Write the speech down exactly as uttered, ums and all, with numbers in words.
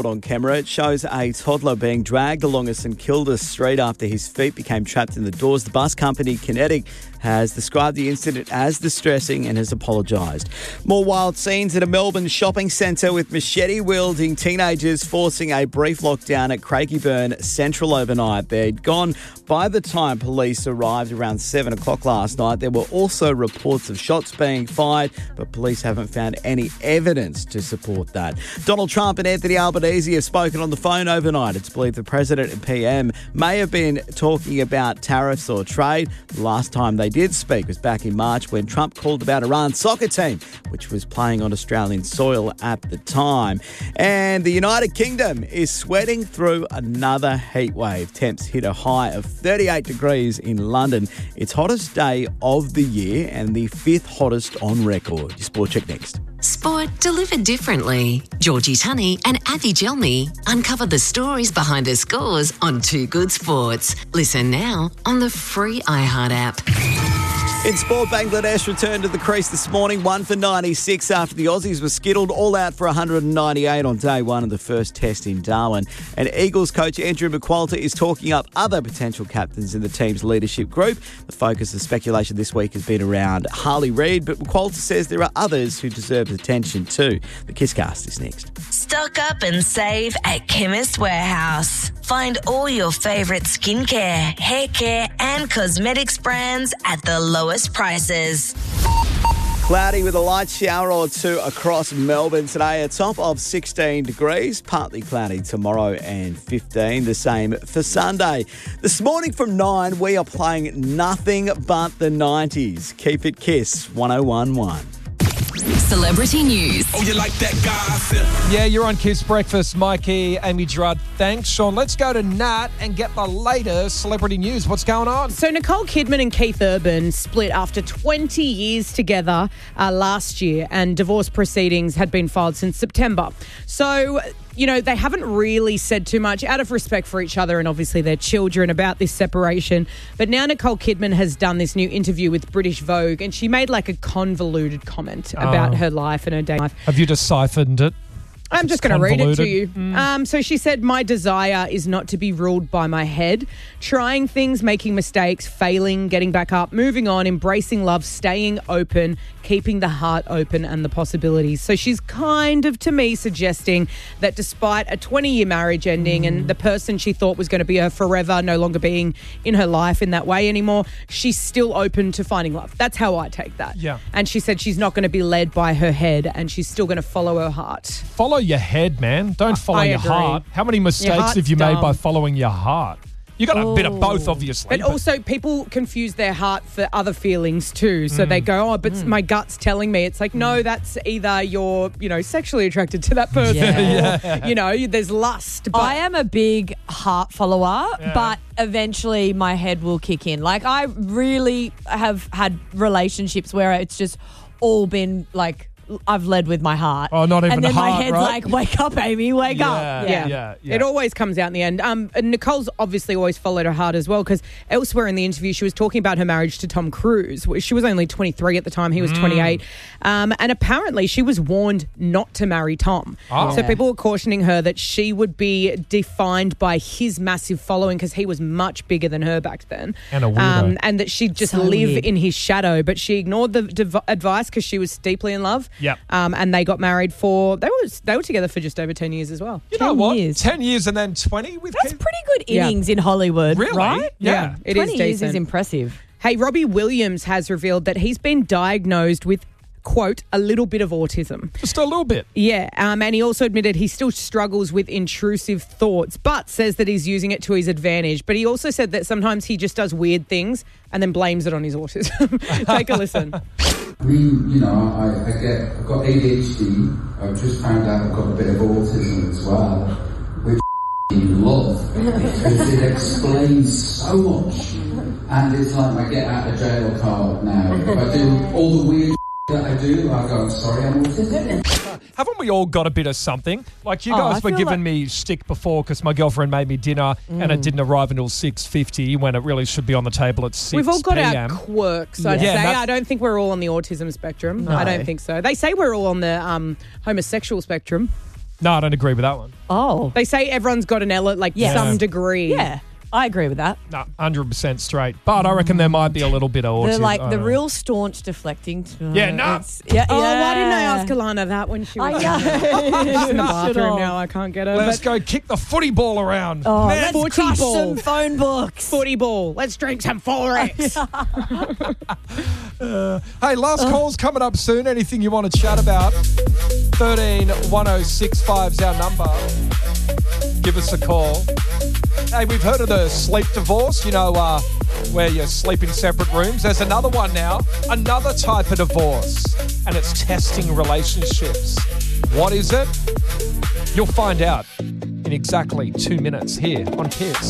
On camera, it shows a toddler being dragged along a St Kilda street after his feet became trapped in the doors. The bus company Kinetic has described the incident as distressing and has apologised. More wild scenes at a Melbourne shopping centre with machete-wielding teenagers forcing a brief lockdown at Craigieburn Central overnight. They'd gone by the time police arrived around seven o'clock last night. There were also reports of shots being fired, but police haven't found any evidence to support that. Donald Trump and Anthony Albanese have spoken on the phone overnight. It's believed the President and P M may have been talking about tariffs or trade. The last time they did speak was back in March when Trump called about Iran's soccer team, which was playing on Australian soil at the time. And the United Kingdom is sweating through another heat wave. Temps hit a high of thirty-eight degrees in London. Its hottest day of the year and the fifth hottest on record. Your Sport Check next. Sport delivered differently. Georgie Tunney and Avi Gelmi uncover the stories behind the scores on Two Good Sports. Listen now on the free iHeart app. In sport, Bangladesh returned to the crease this morning, one for ninety-six after the Aussies were skittled, all out for one hundred ninety-eight on day one of the first test in Darwin. And Eagles coach Andrew McQualter is talking up other potential captains in the team's leadership group. The focus of speculation this week has been around Harley Reid, but McQualter says there are others who deserve attention too. The Kisscast is next. Stock up and save at Chemist Warehouse. Find all your favourite skincare, hair care and cosmetics brands at the lowest prices. Cloudy with a light shower or two across Melbourne today. A top of sixteen degrees. Partly cloudy tomorrow and fifteen. The same for Sunday. This morning from nine, we are playing nothing but the nineties. Keep it Kiss one oh one point one. Celebrity news. Oh, you like that gossip? Yeah, you're on Kiss Breakfast. Mikey, Amy Gerard. Thanks, Sean. Let's go to Nat and get the latest celebrity news. What's going on? So Nicole Kidman and Keith Urban split after twenty years together uh, last year, and divorce proceedings had been filed since September. So, you know, they haven't really said too much out of respect for each other and obviously their children about this separation. But now Nicole Kidman has done this new interview with British Vogue, and she made like a convoluted comment about Oh. her life and her day life. Have you deciphered it? I'm It's just going to read it to you. convoluted. Um, so she said, my desire is not to be ruled by my head. Trying things, making mistakes, failing, getting back up, moving on, embracing love, staying open, keeping the heart open and the possibilities. So she's kind of, to me, suggesting that despite a twenty-year marriage ending and the person she thought was going to be her forever no longer being in her life in that way anymore, she's still open to finding love. That's how I take that. Yeah. And she said she's not going to be led by her head and she's still going to follow her heart. Follow your head, man. Don't follow I your agree. heart. How many mistakes heart's have you made dumb. by following your heart? You got a bit of both, obviously. But also, people confuse their heart for other feelings too. So they go, oh, but my gut's telling me. It's like, no, that's either you're, you know, sexually attracted to that person Yeah. or, you know, there's lust. But I am a big heart follower, Yeah. but eventually my head will kick in. Like, I really have had relationships where it's just all been like, I've led with my heart. Oh, not even And then my heart, head's right? like, wake up, Amy, wake Yeah. up. Yeah. Yeah, yeah. It always comes out in the end. Um, and Nicole's obviously always followed her heart as well, because elsewhere in the interview, she was talking about her marriage to Tom Cruise. She was only twenty-three at the time. He was twenty-eight. Um, and apparently she was warned not to marry Tom. Oh. So people were cautioning her that she would be defined by his massive following, because he was much bigger than her back then. And a weirdo. and that she'd just So live weird. in his shadow. But she ignored the dev- advice because she was deeply in love. Yep. Um, and they got married for, they were, they were together for just over ten years as well. You know ten what? years. ten years and then twenty with That's Keith? pretty good Yeah. innings in Hollywood, Really? right? Yeah. It twenty is years decent. is impressive. Hey, Robbie Williams has revealed that he's been diagnosed with, quote, a little bit of autism. Just a little bit. Yeah, um, and he also admitted he still struggles with intrusive thoughts, but says that he's using it to his advantage. But he also said that sometimes he just does weird things and then blames it on his autism. Take a listen. We, you know, I, I get, I've got A D H D. I've just found out I've got a bit of autism as well, which I love because it explains so much. And it's like I get out of jail card now. If I do all the weird that I do, I go, sorry, I'm autistic. Haven't we all got a bit of something? Like you Oh, guys I were feel giving like- me stick before because my girlfriend made me dinner and it didn't arrive until six fifty when it really should be on the table at six We've all got p.m. our quirks, I'd Yeah, say. that's- I don't think we're all on the autism spectrum. I don't think so. They say we're all on the um, homosexual spectrum. No, I don't agree with that one. Oh. They say everyone's got an ele- like Yeah. some degree. Yeah, I agree with that. No, one hundred percent straight. But I reckon there might be a little bit of autism. They're like I the don't know. real staunch deflecting. Yeah, no. It's- Yeah, Oh, yeah. why didn't I ask Alana that when she was I in the know. bathroom now? I can't get her. Let's But go kick the footy ball around. Oh, Man, let's footy crush ball. some phone books. footy ball. Let's drink some Forex. Hey, last call's coming up soon. Anything you want to chat about? thirteen one oh six five is our number. Give us a call. Hey, we've heard of the sleep divorce, you know, uh, where you sleep in separate rooms. There's another one now, another type of divorce, and it's testing relationships. What is it? You'll find out in exactly two minutes here on Kiss.